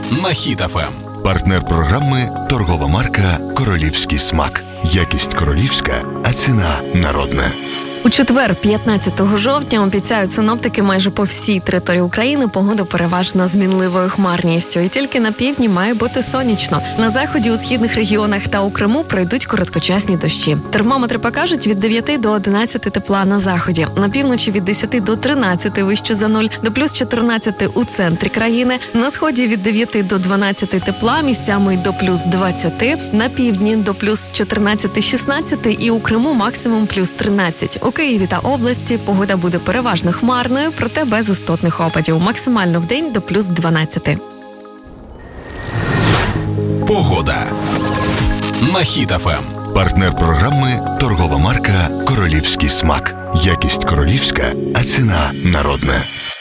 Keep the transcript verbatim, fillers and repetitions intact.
на Хіт еф ем. Партнер програми «Торгова марка «Королівський смак». Якість королівська, а ціна народна. У четвер, п'ятнадцятого жовтня, обіцяють синоптики майже по всій території України погоду переважно змінливою хмарністю. І тільки на півдні має бути сонячно. На заході, у східних регіонах та у Криму пройдуть короткочасні дощі. Термометри покажуть від дев'яти до одинадцяти тепла на заході. На півночі від десяти до тринадцяти вище за нуль, до плюс чотирнадцяти у центрі країни. На сході від дев'яти до дванадцяти тепла, місцями до плюс двадцяти. На півдні до плюс чотирнадцяти-шістнадцяти і у Криму максимум плюс тринадцять. У Києві та області погода буде переважно хмарною, проте без істотних опадів. Максимально вдень до плюс дванадцяти. Погода на Хіт еф ем. Партнер програми «Торгова марка «Королівський смак». Якість королівська, а ціна народна.